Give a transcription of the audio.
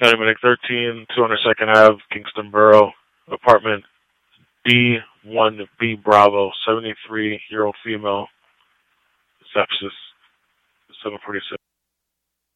Atlantic 13, 202nd Ave, Kingston Borough, apartment D1B Bravo, 73-year-old female, sepsis, 746.